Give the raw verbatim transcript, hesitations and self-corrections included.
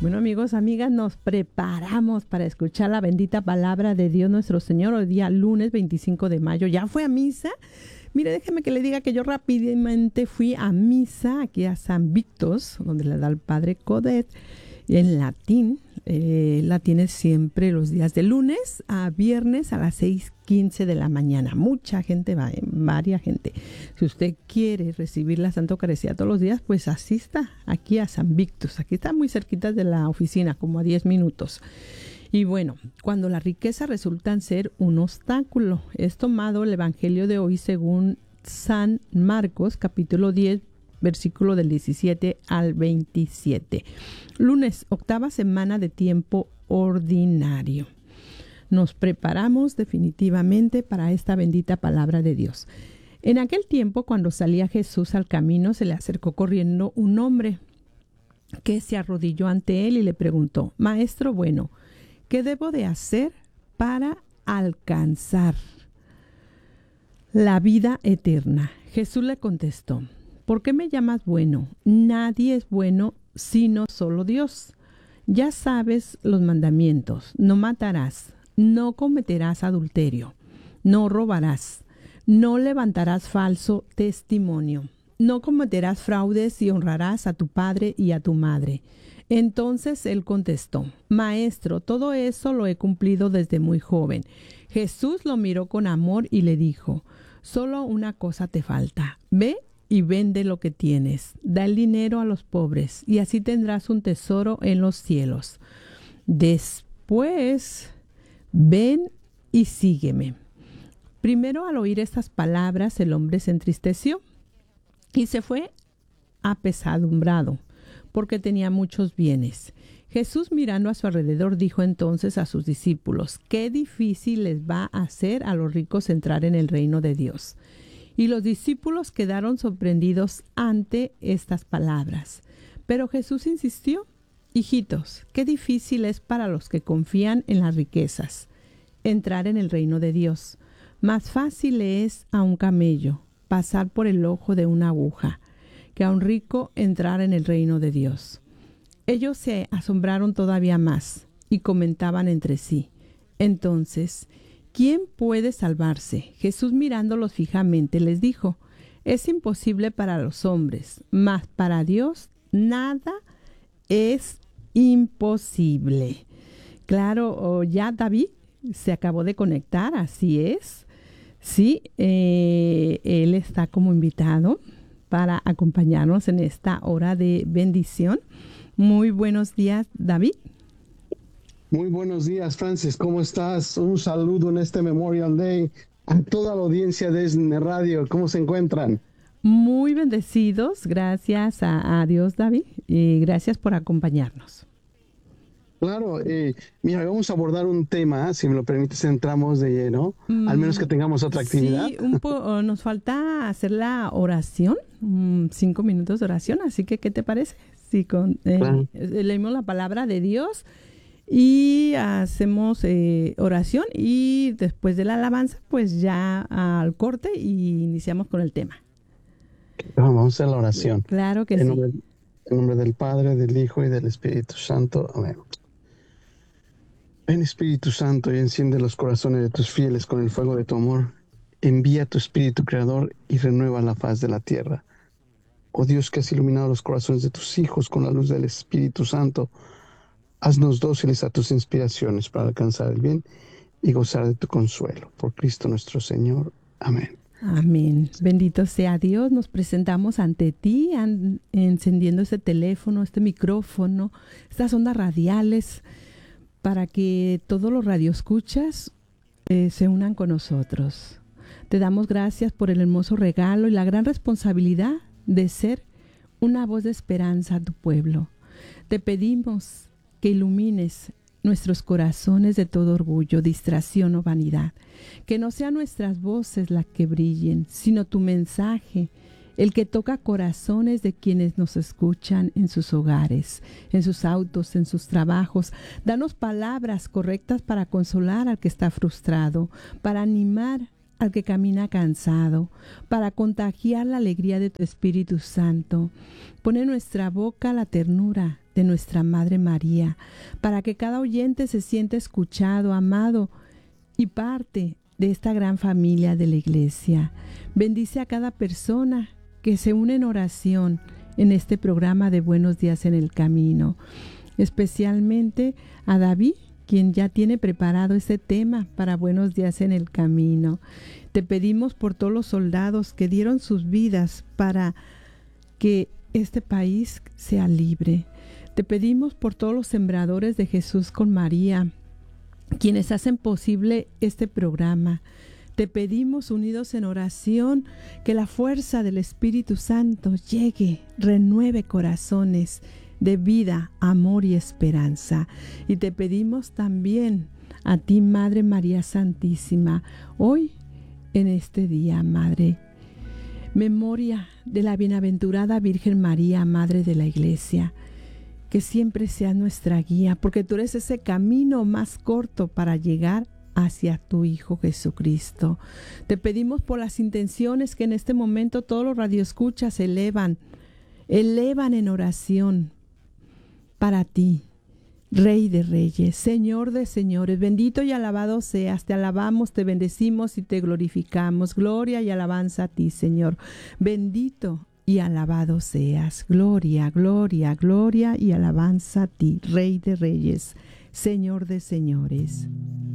Bueno, amigos, amigas, nos preparamos para escuchar la bendita palabra de Dios nuestro Señor hoy día lunes veinticinco de mayo. ¿Ya fue a misa? Mire, déjeme que le diga que yo rápidamente fui a misa aquí a San Victos, donde le da el padre Codet, en latín. Eh, la tiene siempre los días de lunes a viernes a las seis quince de la mañana. Mucha gente va, eh, varia gente. Si usted quiere recibir la Santa Eucaristía todos los días, pues asista aquí a San Victos. Aquí está muy cerquita de la oficina, como a diez minutos. Y bueno, cuando la riqueza resulta ser un obstáculo, es tomado el Evangelio de hoy según San Marcos, capítulo diez, versículo del diecisiete al veintisiete. Lunes, octava semana de tiempo ordinario. Nos preparamos definitivamente para esta bendita palabra de Dios. En aquel tiempo, cuando salía Jesús al camino, se le acercó corriendo un hombre que se arrodilló ante él y le preguntó: Maestro bueno, ¿qué debo de hacer para alcanzar la vida eterna? Jesús le contestó: ¿por qué me llamas bueno? Nadie es bueno sino solo Dios. Ya sabes los mandamientos: no matarás, no cometerás adulterio, no robarás, no levantarás falso testimonio, no cometerás fraudes y honrarás a tu padre y a tu madre. Entonces él contestó: Maestro, todo eso lo he cumplido desde muy joven. Jesús lo miró con amor y le dijo: solo una cosa te falta. Ve y vende lo que tienes, da el dinero a los pobres, y así tendrás un tesoro en los cielos. Después, ven y sígueme. Primero, al oír estas palabras, el hombre se entristeció y se fue apesadumbrado, porque tenía muchos bienes. Jesús, mirando a su alrededor, dijo entonces a sus discípulos: qué difícil les va a hacer a los ricos entrar en el reino de Dios. Y los discípulos quedaron sorprendidos ante estas palabras. Pero Jesús insistió: hijitos, qué difícil es para los que confían en las riquezas entrar en el reino de Dios. Más fácil es a un camello pasar por el ojo de una aguja que a un rico entrar en el reino de Dios. Ellos se asombraron todavía más y comentaban entre sí: entonces, ¿quién puede salvarse? Jesús, mirándolos fijamente, les dijo: es imposible para los hombres, mas para Dios nada es imposible. Claro, ya David se acabó de conectar, así es. Sí, eh, él está como invitado para acompañarnos en esta hora de bendición. Muy buenos días, David. Muy buenos días, Francis. ¿Cómo estás? Un saludo en este Memorial Day a toda la audiencia de ESNE Radio. ¿Cómo se encuentran? Muy bendecidos. Gracias a, a Dios, David. Y gracias por acompañarnos. Claro. Eh, mira, vamos a abordar un tema, si me lo permites, entramos de lleno, mm, al menos que tengamos otra actividad. Sí, un po- nos falta hacer la oración, um, cinco minutos de oración. Así que, ¿qué te parece? Si con, eh, claro. leemos la palabra de Dios y hacemos eh, oración, y después de la alabanza, pues ya al corte y iniciamos con el tema. Vamos a hacer la oración. Claro que en sí. Nombre, en nombre del Padre, del Hijo y del Espíritu Santo. Amén. Ven, Espíritu Santo, y enciende los corazones de tus fieles con el fuego de tu amor. Envía tu Espíritu Creador y renueva la faz de la tierra. Oh Dios, que has iluminado los corazones de tus hijos con la luz del Espíritu Santo, haznos dóciles a tus inspiraciones para alcanzar el bien y gozar de tu consuelo. Por Cristo nuestro Señor. Amén. Amén. Bendito sea Dios. Nos presentamos ante ti, an, encendiendo este teléfono, este micrófono, estas ondas radiales, para que todos los radioescuchas eh, se unan con nosotros. Te damos gracias por el hermoso regalo y la gran responsabilidad de ser una voz de esperanza a tu pueblo. Te pedimos que ilumines nuestros corazones de todo orgullo, distracción o vanidad. Que no sean nuestras voces las que brillen, sino tu mensaje, el que toca corazones de quienes nos escuchan en sus hogares, en sus autos, en sus trabajos. Danos palabras correctas para consolar al que está frustrado, para animar al que camina cansado, para contagiar la alegría de tu Espíritu Santo. Pone en nuestra boca la ternura de nuestra Madre María, para que cada oyente se sienta escuchado, amado y parte de esta gran familia de la Iglesia. Bendice a cada persona que se une en oración en este programa de Buenos Días en el Camino, especialmente a David, quien ya tiene preparado este tema para Buenos Días en el Camino. Te pedimos por todos los soldados que dieron sus vidas para que este país sea libre. Te pedimos por todos los sembradores de Jesús con María, quienes hacen posible este programa. Te pedimos, unidos en oración, que la fuerza del Espíritu Santo llegue, renueve corazones de vida, amor y esperanza. Y te pedimos también a ti, Madre María Santísima, hoy en este día, Madre, memoria de la bienaventurada Virgen María, Madre de la Iglesia, que siempre sea nuestra guía, porque tú eres ese camino más corto para llegar hacia tu Hijo Jesucristo. Te pedimos por las intenciones que en este momento todos los radioescuchas elevan, elevan en oración para ti, Rey de Reyes, Señor de Señores, bendito y alabado seas. Te alabamos, te bendecimos y te glorificamos. Gloria y alabanza a ti, Señor. Bendito y alabado seas. Gloria, gloria, gloria y alabanza a ti, Rey de Reyes, Señor de Señores.